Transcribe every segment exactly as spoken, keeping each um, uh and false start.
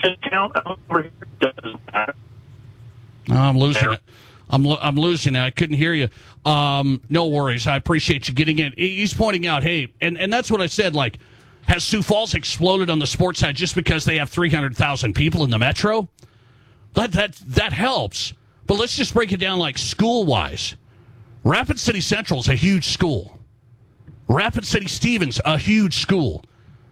account over here does that. Oh, I'm losing it. I'm lo- I'm losing it. I couldn't hear you. Um, no worries. I appreciate you getting in. He's pointing out, hey, and, and that's what I said, like, has Sioux Falls exploded on the sports side just because they have three hundred thousand people in the metro? That, that, that helps. But let's just break it down like school-wise. Rapid City Central is a huge school. Rapid City Stevens, a huge school.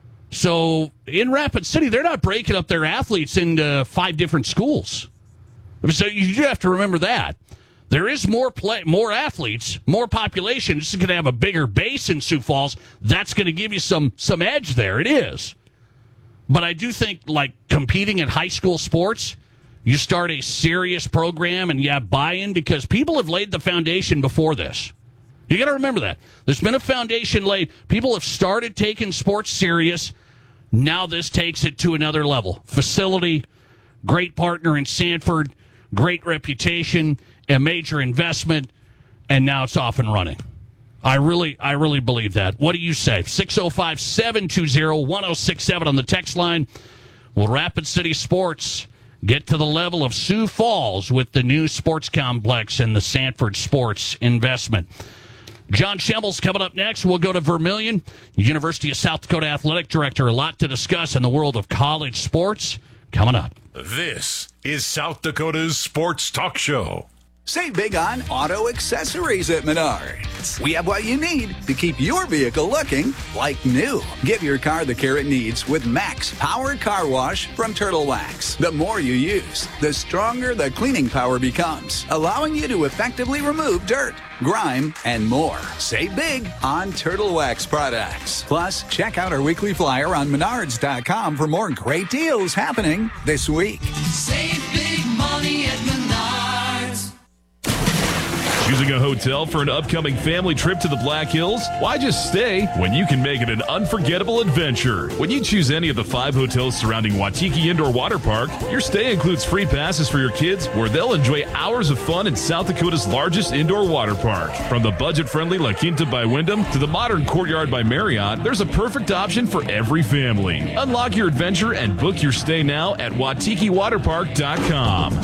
So in Rapid City, they're not breaking up their athletes into five different schools. So you have to remember that. There is more play, more athletes, more population. This is going to have a bigger base in Sioux Falls. That's going to give you some some edge there. It is. But I do think, like, competing in high school sports, you start a serious program and you have buy-in because people have laid the foundation before this. You got to remember that. There's been a foundation laid. People have started taking sports serious. Now this takes it to another level. Facility, great partner in Sanford, great reputation, a major investment, and now it's off and running. I really, I really believe that. What do you say? six oh five, seven two zero, one oh six seven on the text line. Will Rapid City Sports get to the level of Sioux Falls with the new sports complex and the Sanford Sports investment? John Schemmels coming up next. We'll go to Vermillion, University of South Dakota Athletic Director. A lot to discuss in the world of college sports coming up. This is South Dakota's Sports Talk Show. Save big on auto accessories at Menards. We have what you need to keep your vehicle looking like new. Give your car the care it needs with Max Power Car Wash from Turtle Wax. The more you use, the stronger the cleaning power becomes, allowing you to effectively remove dirt, grime, and more. Save big on Turtle Wax products. Plus, check out our weekly flyer on menards dot com for more great deals happening this week. Save big money at Menards. Choosing a hotel for an upcoming family trip to the Black Hills? Why just stay when you can make it an unforgettable adventure? When you choose any of the five hotels surrounding Waitiki Indoor Water Park, your stay includes free passes for your kids where they'll enjoy hours of fun in South Dakota's largest indoor water park. From the budget-friendly La Quinta by Wyndham to the modern Courtyard by Marriott, there's a perfect option for every family. Unlock your adventure and book your stay now at waitiki water park dot com.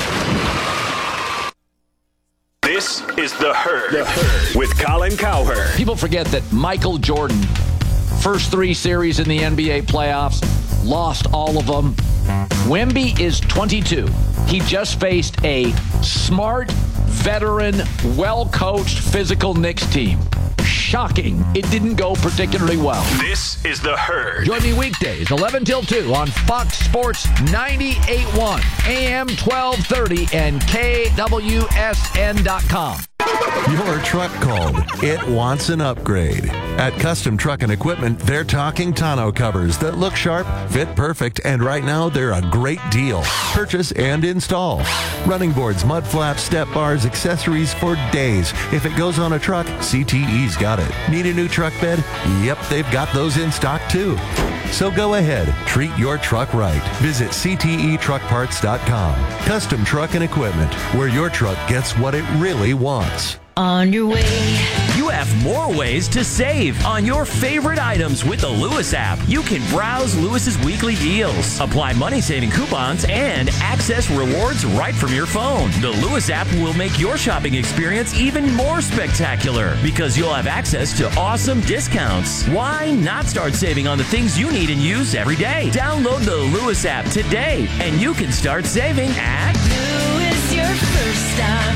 This is The Herd, the Herd. With Colin Cowherd. People forget that Michael Jordan, first three series in the N B A playoffs, lost all of them. Wemby is twenty-two. He just faced a smart, veteran, well-coached, physical Knicks team. Shocking. It didn't go particularly well. This is The Herd. Join me weekdays, eleven till two on Fox Sports ninety-eight point one, A M twelve thirty, and K W S N dot com. Your truck called. It wants an upgrade. At Custom Truck and Equipment, they're talking tonneau covers that look sharp, fit perfect, and right now they're a great deal. Purchase and install. Running boards, mud flaps, step bars, accessories for days. If it goes on a truck, C T E's got it. Need a new truck bed? Yep, they've got those in stock too. So go ahead, treat your truck right. Visit C T E truck parts dot com. Custom Truck and Equipment, where your truck gets what it really wants. On your way. You have more ways to save on your favorite items with the Lewis app. You can browse Lewis's weekly deals, apply money-saving coupons, and access rewards right from your phone. The Lewis app will make your shopping experience even more spectacular because you'll have access to awesome discounts. Why not start saving on the things you need and use every day? Download the Lewis app today, and you can start saving at Lewis, your first stop.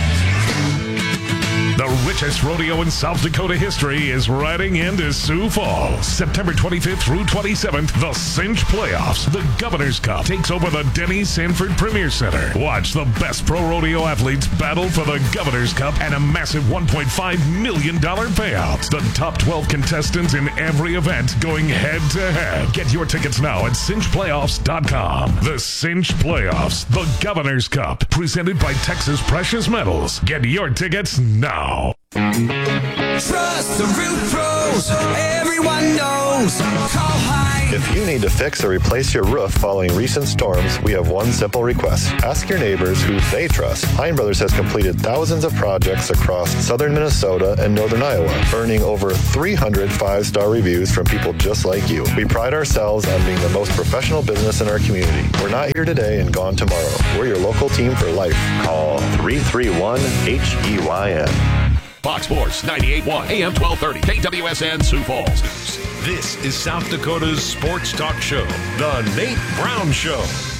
The richest rodeo in South Dakota history is riding into Sioux Falls. September twenty-fifth through twenty-seventh, the Cinch Playoffs. The Governor's Cup takes over the Denny Sanford Premier Center. Watch the best pro rodeo athletes battle for the Governor's Cup and a massive one point five million dollars payout. The top twelve contestants in every event going head-to-head. Get your tickets now at cinch playoffs dot com. The Cinch Playoffs, the Governor's Cup, presented by Texas Precious Metals. Get your tickets now. Trust the Root Pros, everyone knows. Call high. If you need to fix or replace your roof following recent storms, we have one simple request. Ask your neighbors who they trust. Hein Brothers has completed thousands of projects across southern Minnesota and northern Iowa, earning over three hundred five-star reviews from people just like you. We pride ourselves on being the most professional business in our community. We're not here today and gone tomorrow. We're your local team for life. Call three three one H E Y N. Fox Sports ninety-eight point one A M twelve thirty K W S N Sioux Falls. This is South Dakota's sports talk show, The Nate Brown Show.